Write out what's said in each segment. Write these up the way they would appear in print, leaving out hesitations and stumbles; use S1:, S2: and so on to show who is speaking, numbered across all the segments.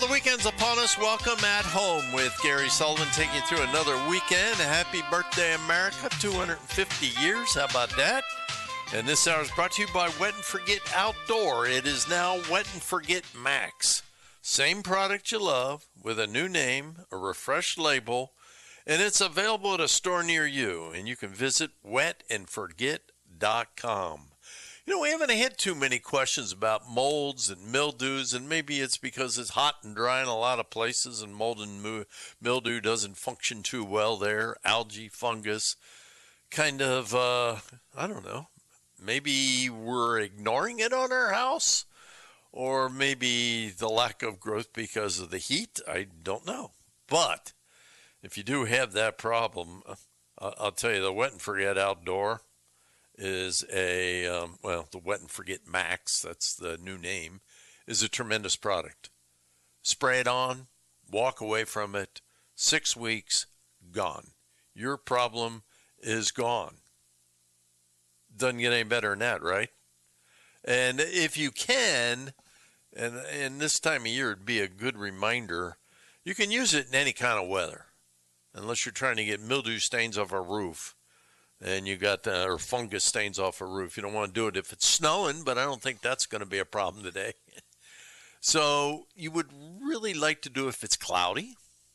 S1: the weekend's upon us. Welcome at home with Gary Sullivan, taking you through another weekend. Happy birthday, America. 250 years. How about that? And this hour is brought to you by Wet and Forget Outdoor. It is now Wet and Forget Max. Same product you love with a new name, a refreshed label, and it's available at a store near you. And you can visit wetandforget.com. You know, we haven't had too many questions about molds and mildews, and maybe it's because it's hot and dry in a lot of places, and mold and mildew doesn't function too well there. Algae, fungus, kind of, I don't know. Maybe we're ignoring it on our house, or maybe the lack of growth because of the heat. I don't know. But if you do have that problem, I'll tell you, the Wet and Forget Outdoor is the Wet and Forget Max, that's the new name, is a tremendous product. Spray it on, walk away from it, 6 weeks, gone. Your problem is gone. Doesn't get any better than that, right? And if you can, and this time of year it'd be a good reminder, you can use it in any kind of weather, unless you're trying to get mildew stains off a roof. And you got or fungus stains off a roof. You don't want to do it if it's snowing, but I don't think that's going to be a problem today. So you would really like to do it if it's cloudy,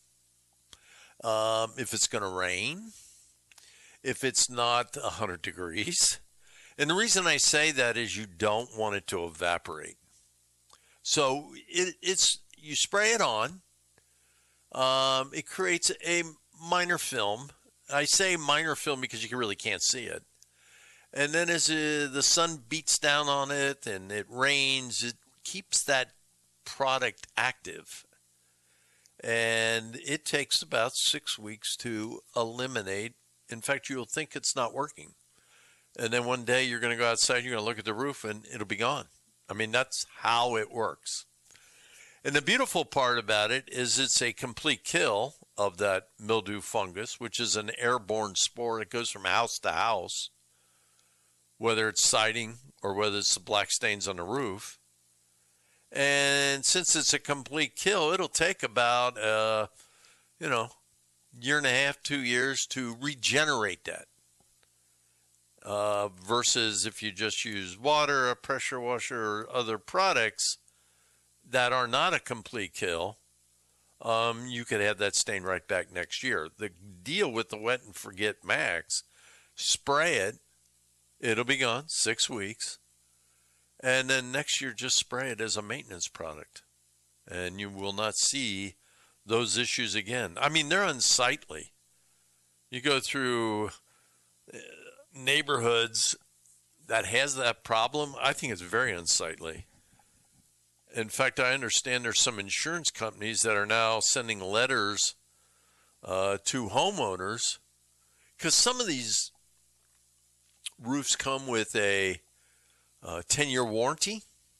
S1: if it's going to rain, if it's not 100 degrees. And the reason I say that is you don't want it to evaporate. So you spray it on. It creates a minor film. I say minor film because you really can't see it. And then as the sun beats down on it and it rains, it keeps that product active. And it takes about 6 weeks to eliminate. In fact, you'll think it's not working. And then one day you're going to go outside, you're going to look at the roof, and it'll be gone. I mean, that's how it works. And the beautiful part about it is it's a complete kill of that mildew fungus, which is an airborne spore that goes from house to house, whether it's siding or whether it's the black stains on the roof. And since it's a complete kill, it'll take about, year and a half, 2 years to regenerate that. Versus if you just use water, a pressure washer, or other products that are not a complete kill, you could have that stain right back next year. The deal with the Wet and Forget Max, spray it, it'll be gone 6 weeks, and then next year just spray it as a maintenance product, and you will not see those issues again. I mean, they're unsightly. You go through neighborhoods that has that problem, I think it's very unsightly. In fact, I understand there's some insurance companies that are now sending letters to homeowners, because some of these roofs come with a 10-year warranty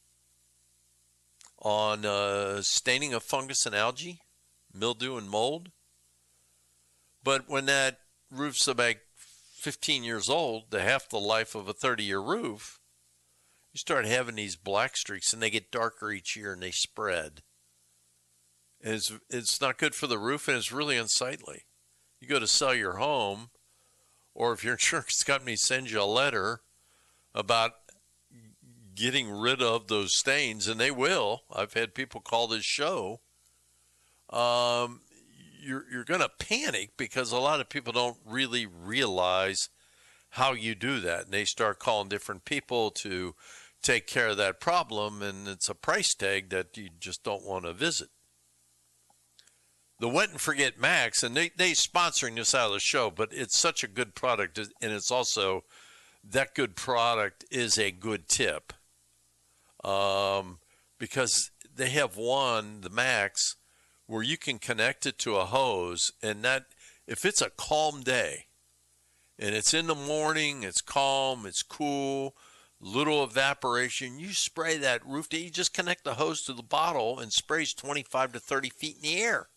S1: on staining of fungus and algae, mildew and mold. But when that roof's about 15 years old, half the life of a 30-year roof, you start having these black streaks, and they get darker each year, and they spread. And it's not good for the roof, and it's really unsightly. You go to sell your home, or if your insurance company sends you a letter about getting rid of those stains, and they will. I've had people call this show. You're going to panic because a lot of people don't really realize how you do that. And they start calling different people to take care of that problem, and it's a price tag that you just don't want to visit. The Wet and Forget Max, and they sponsoring this out of the show, but it's such a good product, and it's also, that good product is a good tip. Because they have one, the Max, where you can connect it to a hose, and that, if it's a calm day, and it's in the morning, it's calm, it's cool, little evaporation, you spray that roof, you just connect the hose to the bottle and sprays 25 to 30 feet in the air.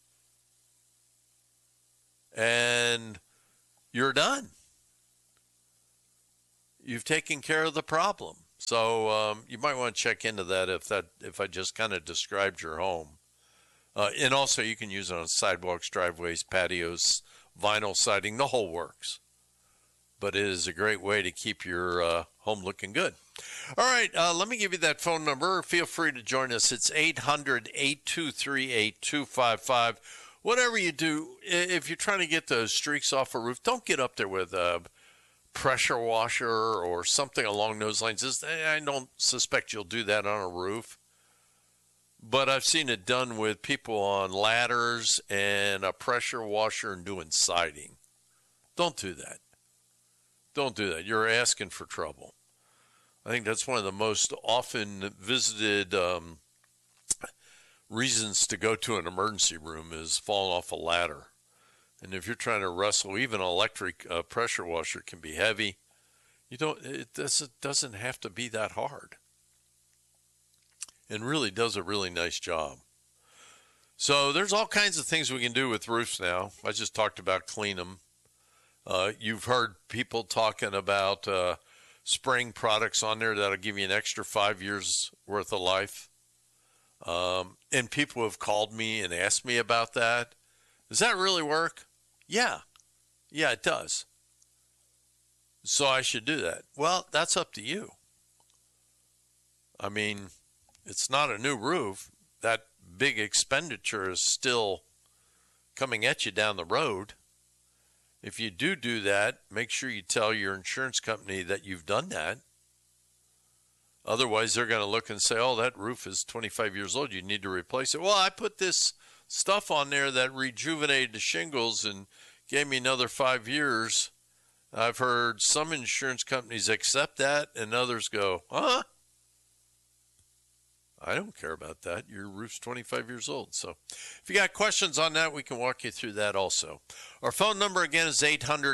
S1: And you're done. You've taken care of the problem. So you might want to check into that if I just kind of described your home. And also you can use it on sidewalks, driveways, patios, vinyl siding, the whole works. But it is a great way to keep your home looking good. All right, let me give you that phone number. Feel free to join us. It's 800-823-8255. Whatever you do, if you're trying to get those streaks off a roof, don't get up there with a pressure washer or something along those lines. I don't suspect you'll do that on a roof. But I've seen it done with people on ladders and a pressure washer and doing siding. Don't do that. Don't do that. You're asking for trouble. I think that's one of the most often visited reasons to go to an emergency room is falling off a ladder. And if you're trying to wrestle, even an electric pressure washer can be heavy. It doesn't have to be that hard. And really does a really nice job. So there's all kinds of things we can do with roofs now. I just talked about clean them. You've heard people talking about spraying products on there that'll give you an extra 5 years worth of life. And people have called me and asked me about that. Does that really work? Yeah, it does. So I should do that. Well, that's up to you. I mean, it's not a new roof. That big expenditure is still coming at you down the road. If you do that, make sure you tell your insurance company that you've done that. Otherwise, they're going to look and say, oh, that roof is 25 years old. You need to replace it. Well, I put this stuff on there that rejuvenated the shingles and gave me another 5 years. I've heard some insurance companies accept that and others go, huh? I don't care about that. Your roof's 25 years old. So if you got questions on that, we can walk you through that also. Our phone number again is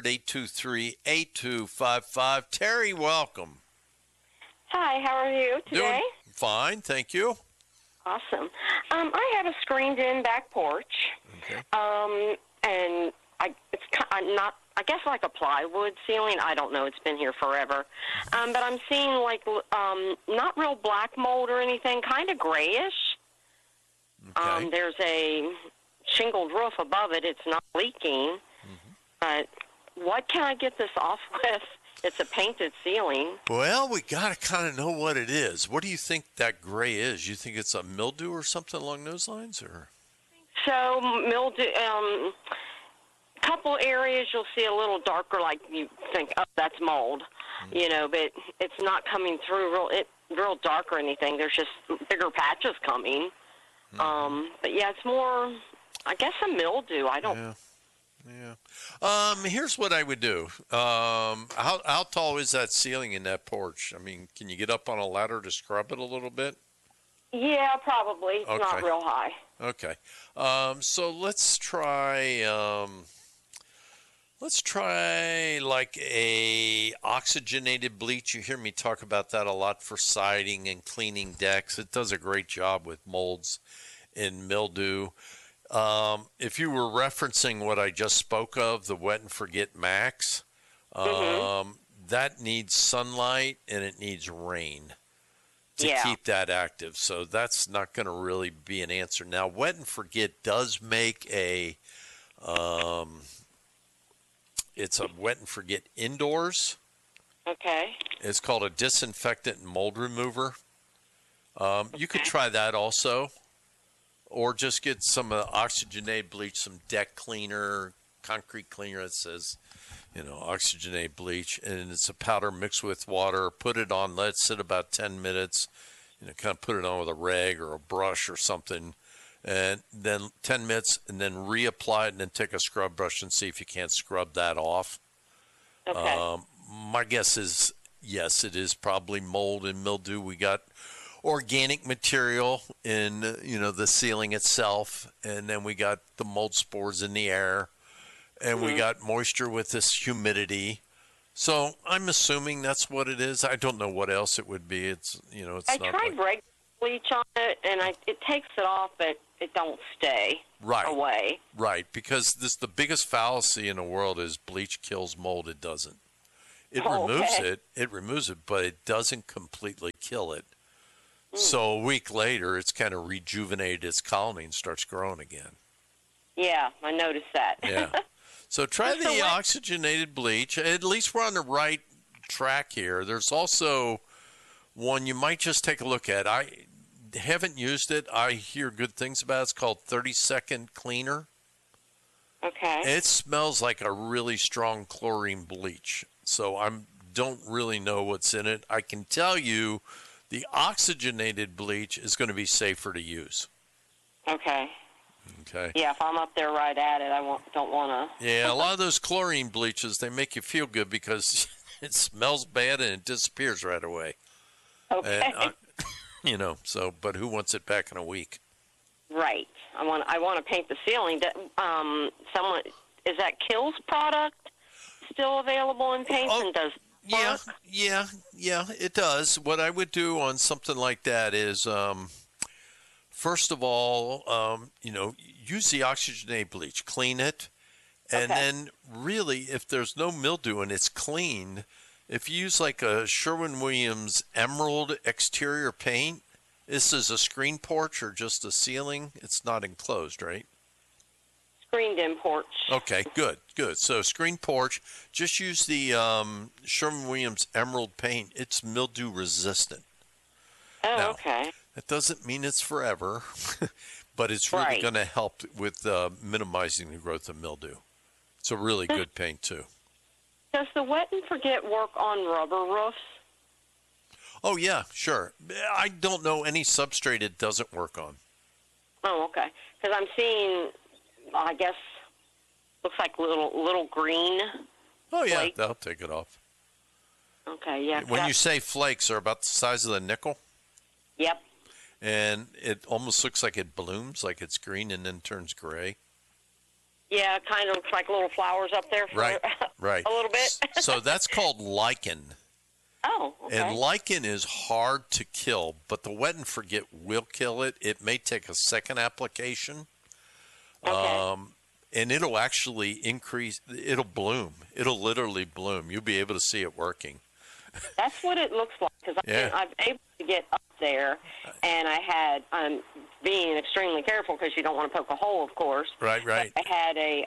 S1: 800-823-8255. Terry, welcome.
S2: Hi, how are you today?
S1: Doing fine, thank you.
S2: Awesome. I have a screened-in back porch,
S1: Okay.
S2: and it's not, I guess, like a plywood ceiling. I don't know. It's been here forever. But I'm seeing, like, not real black mold or anything, kind of grayish.
S1: Okay.
S2: There's a shingled roof above it. It's not leaking. But what can I get this off with? It's a painted ceiling.
S1: Well, we got to kind of know what it is. What do you think that gray is? You think it's a mildew or something along those lines? Or
S2: So, mildew, couple areas you'll see a little darker, like you think, oh, that's mold, but it's not coming through real dark or anything. There's just bigger patches coming. But yeah, it's more, I guess, a mildew. I don't.
S1: Yeah. Here's what I would do. How tall is that ceiling in that porch? I mean, can you get up on a ladder to scrub it a little bit?
S2: Yeah, probably. It's
S1: Okay.
S2: not real high.
S1: Okay. So let's try like a oxygenated bleach. You hear me talk about that a lot for siding and cleaning decks. It does a great job with molds and mildew. If you were referencing what I just spoke of, the Wet and Forget Max, that needs sunlight and it needs rain to keep that active. So that's not going to really be an answer. Now, Wet and Forget does make it's a Wet and Forget indoors.
S2: Okay.
S1: It's called a disinfectant and mold remover. You could try that also. Or just get some oxygenated bleach, some deck cleaner, concrete cleaner that says, oxygenated bleach. And it's a powder mixed with water. Put it on, let it sit about 10 minutes. Kind of put it on with a rag or a brush or something. And then 10 minutes, and then reapply it, and then take a scrub brush and see if you can't scrub that off.
S2: Okay.
S1: My guess is, yes, it is probably mold and mildew. We got organic material in the ceiling itself, and then we got the mold spores in the air, and we got moisture with this humidity. So I'm assuming that's what it is. I don't know what else it would be. It's it's
S2: I
S1: not
S2: tried
S1: like...
S2: regular bleach on it, and it takes it off, but it don't stay away.
S1: Right, because the biggest fallacy in the world is bleach kills mold. It doesn't. It removes it. It removes it, but it doesn't completely kill it. So a week later, it's kind of rejuvenated its colony and starts growing again.
S2: Yeah, I noticed that.
S1: Yeah. So try the oxygenated bleach. At least we're on the right track here. There's also one you might just take a look at. I haven't used it. I hear good things about it. It's called 30-Second Cleaner.
S2: Okay.
S1: It smells like a really strong chlorine bleach. So I don't really know what's in it. I can tell you the oxygenated bleach is going to be safer to use.
S2: Okay.
S1: Okay.
S2: Yeah, if I'm up there right at it, don't want to.
S1: Yeah, a lot of those chlorine bleaches, they make you feel good because it smells bad and it disappears right away.
S2: Okay.
S1: And, but who wants it back in a week?
S2: Right. I want to paint the ceiling. Is that Kills product still available in paints and does work?
S1: Yeah, it does. What I would do on something like that is, first of all, use the oxygenated bleach, clean it, and then really, if there's no mildew and it's clean, if you use like a Sherwin-Williams Emerald exterior paint, this is a screen porch or just a ceiling. It's not enclosed, right?
S2: Screened-in porch.
S1: Okay, good. So screen porch, just use the Sherwin-Williams Emerald paint. It's mildew resistant.
S2: Oh,
S1: now,
S2: okay.
S1: That doesn't mean it's forever, but it's really going to help with minimizing the growth of mildew. It's a really good paint, too.
S2: Does the Wet and Forget work on rubber roofs?
S1: Oh, yeah, sure. I don't know any substrate it doesn't work on.
S2: Oh, okay. Because I'm seeing, I guess, looks like little green.
S1: Oh, yeah,
S2: flakes.
S1: that'll take it off.
S2: Okay, yeah.
S1: When you say flakes, they're about the size of the nickel?
S2: Yep.
S1: And it almost looks like it blooms, like it's green and then turns gray.
S2: Yeah, it kind of looks like little flowers up there for
S1: right.
S2: a little bit.
S1: So that's called lichen.
S2: Oh, okay.
S1: And lichen is hard to kill, but the Wet and Forget will kill it. It may take a second application.
S2: Okay.
S1: And it'll actually increase, it'll bloom. It'll literally bloom. You'll be able to see it working.
S2: That's what it looks like, because I've been able to get up there, and I'm being extremely careful because you don't want to poke a hole, of course.
S1: Right.
S2: But I had a,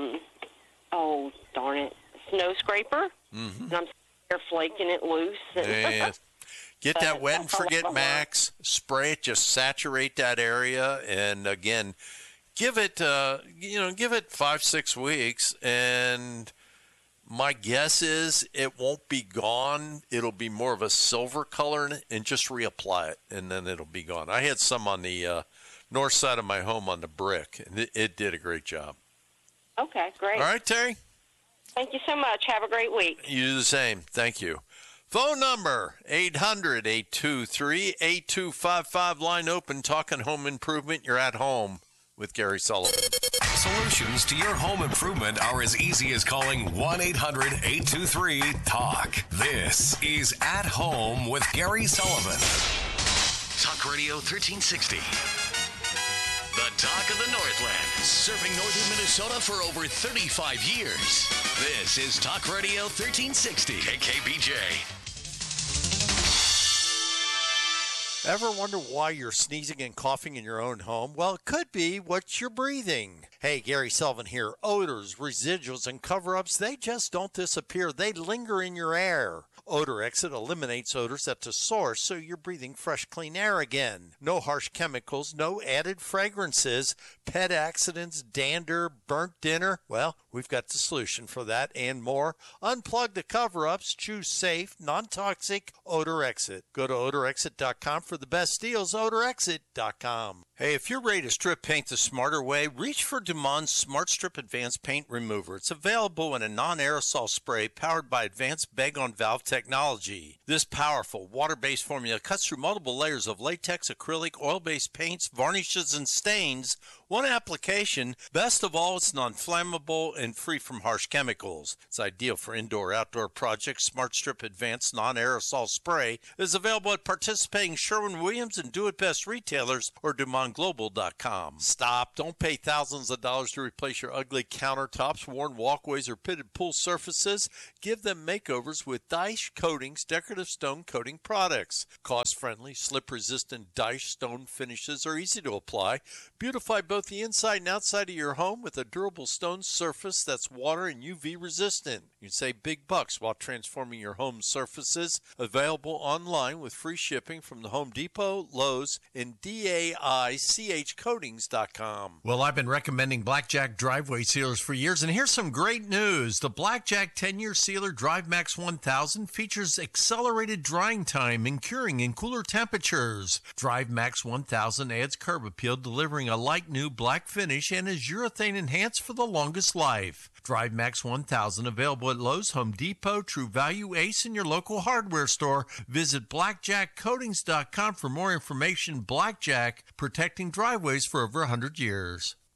S2: snow scraper, and I'm there flaking it loose.
S1: Yeah. Get that Wet and Forget Max, spray it, just saturate that area, and again, give it 5-6 weeks, and my guess is it won't be gone. It'll be more of a silver color in it, and just reapply it, and then it'll be gone. I had some on the north side of my home on the brick, and it did a great job.
S2: Okay, great.
S1: All right, Terry?
S2: Thank you so much. Have a great week.
S1: You do the same. Thank you. Phone number, 800-823-8255. Line open, talking home improvement. You're at home with Gary Sullivan.
S3: Solutions to your home improvement are as easy as calling 1-800-823-TALK. This is At Home with Gary Sullivan.
S4: Talk Radio 1360. The talk of the Northland. Serving northern Minnesota for over 35 years. This is Talk Radio 1360. KKBJ.
S1: Ever wonder why you're sneezing and coughing in your own home? Well, it could be what you're breathing. Hey, Gary Sullivan here. Odors, residuals, and cover-ups, they just don't disappear. They linger in your air. Odor Exit eliminates odors at the source, so you're breathing fresh, clean air again. No harsh chemicals, no added fragrances, pet accidents, dander, burnt dinner. Well, we've got the solution for that and more. Unplug the cover-ups. Choose safe, non-toxic Odor Exit. Go to odorexit.com for the best deals. odorexit.com. Hey, if you're ready to strip paint the smarter way, reach for Dumont Smart Strip Advanced Paint Remover. It's available in a non-aerosol spray powered by advanced bag-on-valve technology. This powerful water-based formula cuts through multiple layers of latex, acrylic, oil-based paints, varnishes, and stains One application, best of all, it's non-flammable and free from harsh chemicals. It's ideal for indoor-outdoor projects. Smart Strip Advanced Non-Aerosol Spray is available at participating Sherwin-Williams and Do It Best retailers or DuMontGlobal.com. Stop. Don't pay thousands of dollars to replace your ugly countertops, worn walkways, or pitted pool surfaces. Give them makeovers with Daesh Coatings decorative stone coating products. Cost-friendly, slip-resistant Daesh stone finishes are easy to apply. Beautify both the inside and outside of your home with a durable stone surface that's water and UV resistant. You can save big bucks while transforming your home surfaces. Available online with free shipping from the Home Depot, Lowe's, and DAICHcoatings.com.
S5: Well, I've been recommending Blackjack driveway sealers for years, and here's some great news. The Blackjack 10-year sealer DriveMax 1000 features accelerated drying time and curing in cooler temperatures. DriveMax 1000 adds curb appeal, delivering a light new black finish, and is urethane enhanced for the longest life. DriveMax 1000 available at Lowe's, Home Depot, True Value, Ace, and your local hardware store. Visit blackjackcoatings.com for more information. Blackjack, protecting driveways for over 100 years.